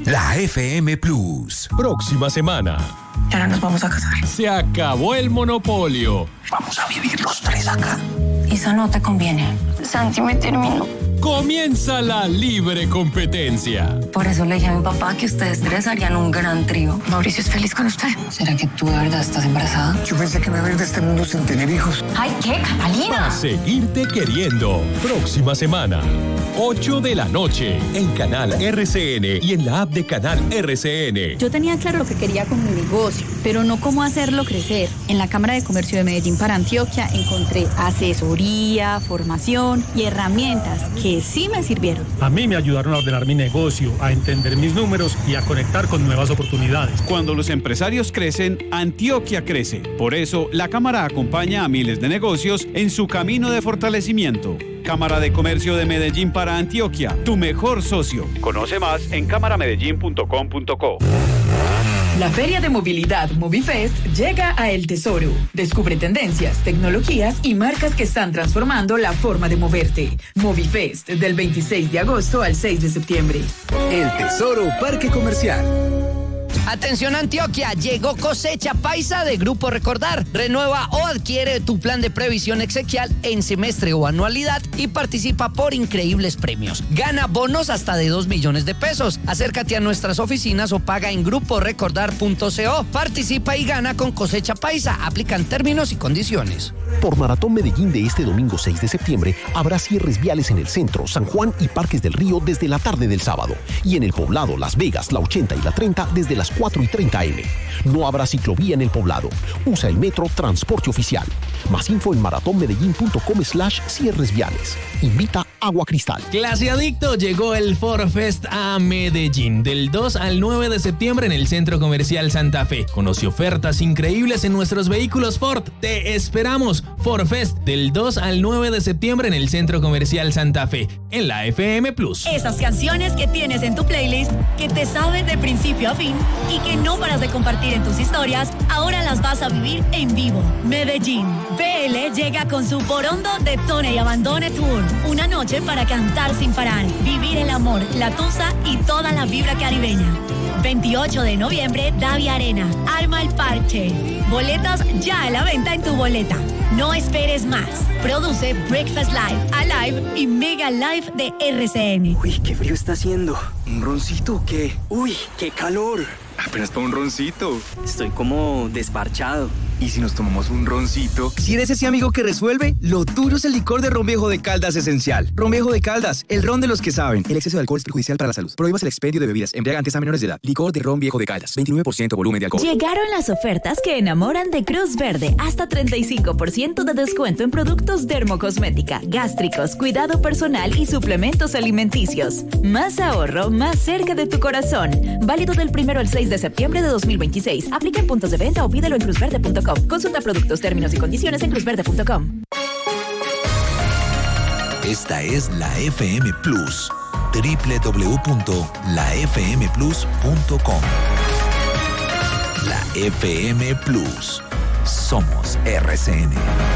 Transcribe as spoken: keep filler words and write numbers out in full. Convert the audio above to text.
La F M Plus. Próxima semana. Ya no nos vamos a casar. Se acabó el monopolio. Vamos a vivir los tres acá. Eso no te conviene. Santi me terminó. Comienza la libre competencia. Por eso le dije a mi papá que ustedes tres harían un gran trío. Mauricio es feliz con usted. ¿Será que tú de verdad estás embarazada? Yo pensé que me iba a ir de este mundo sin tener hijos. ¡Ay, qué, Catalina! A seguirte queriendo. Próxima semana. ocho de la noche. En Canal R C N y en la app de Canal R C N. Yo tenía claro lo que quería con mi negocio, pero no cómo hacerlo crecer. En la Cámara de Comercio de Medellín para Antioquia encontré asesoría, formación y herramientas que sí me sirvieron. A mí me ayudaron a ordenar mi negocio, a entender mis números y a conectar con nuevas oportunidades. Cuando los empresarios crecen, Antioquia crece. Por eso, la Cámara acompaña a miles de negocios en su camino de fortalecimiento. Cámara de Comercio de Medellín para Antioquia, tu mejor socio. Conoce más en cámara medellín punto com punto co. La Feria de Movilidad Movifest llega a El Tesoro. Descubre tendencias, tecnologías y marcas que están transformando la forma de moverte. Movifest, del veintiséis de agosto al seis de septiembre. El Tesoro Parque Comercial. Atención Antioquia, llegó Cosecha Paisa de Grupo Recordar. Renueva o adquiere tu plan de previsión exequial en semestre o anualidad y participa por increíbles premios. Gana bonos hasta de dos millones de pesos. Acércate a nuestras oficinas o paga en grupo recordar punto co. Participa y gana con Cosecha Paisa. Aplican términos y condiciones. Por Maratón Medellín de este domingo seis de septiembre habrá cierres viales en el centro, San Juan y Parques del Río desde la tarde del sábado. Y en el Poblado, Las Vegas, la ochenta y la treinta desde las cuatro y treinta eme. No habrá ciclovía en el Poblado. Usa el metro Transporte Oficial. Más info en maratonmedellín punto com slash cierres viales. Invita Agua Cristal. Clase Adicto, llegó el Ford Fest a Medellín del dos al nueve de septiembre en el Centro Comercial Santa Fe. Conoce ofertas increíbles en nuestros vehículos Ford. Te esperamos. Ford Fest del dos al nueve de septiembre en el Centro Comercial Santa Fe, en la F M Plus. Esas canciones que tienes en tu playlist, que te sabes de principio a fin y que no paras de compartir en tus historias, ahora las vas a vivir en vivo. Medellín. B L llega con su Borondo Detone y Abandone Tour. Una noche para cantar sin parar, vivir el amor, la tusa y toda la vibra caribeña. veintiocho de noviembre, Davia Arena. Arma el parche. Boletas ya a la venta en tu boleta. No esperes más. Produce Breakfast Live, Alive y Mega Live de R C N. Uy, qué frío está haciendo. ¿Un roncito o qué? Uy, qué calor. Apenas para un roncito. Estoy como desparchado. ¿Y si nos tomamos un roncito? Si eres ese amigo que resuelve, lo tuyo es el licor de Ron Viejo de Caldas Esencial. Ron Viejo de Caldas, el ron de los que saben. El exceso de alcohol es perjudicial para la salud. Prohíbas el expendio de bebidas embriagantes a menores de edad. Licor de Ron Viejo de Caldas, veintinueve por ciento volumen de alcohol. Llegaron las ofertas que enamoran de Cruz Verde. Hasta treinta y cinco por ciento de descuento en productos dermocosmética, gástricos, cuidado personal y suplementos alimenticios. Más ahorro, más cerca de tu corazón. Válido del primero al seis de septiembre de dos mil veintiséis. Aplica en puntos de venta o pídelo en cruz verde punto com. Consulta productos, términos y condiciones en cruz verde punto com. Esta es la F M Plus. doble u doble u doble u punto la f m plus punto com. La F M Plus. Somos R C N.